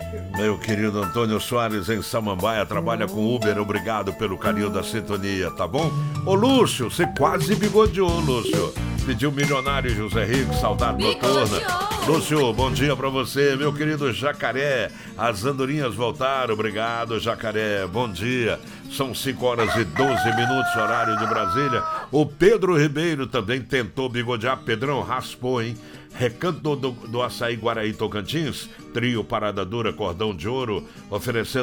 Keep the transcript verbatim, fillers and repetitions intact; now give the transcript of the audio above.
Meu querido Antônio Soares em Samambaia trabalha com Uber, obrigado pelo carinho da sintonia, tá bom? Ô Lúcio, você quase bigodeou, Lúcio. Pediu milionário José Rico, saudade noturna. Lúcio, bom dia pra você, meu querido Jacaré. As andorinhas voltaram, obrigado, Jacaré. Bom dia. São cinco horas e doze minutos, horário de Brasília. O Pedro Ribeiro também tentou bigodear. Pedrão raspou, hein? Recanto do, do Açaí Guaraí Tocantins, trio Parada Dura, Cordão de Ouro, oferecendo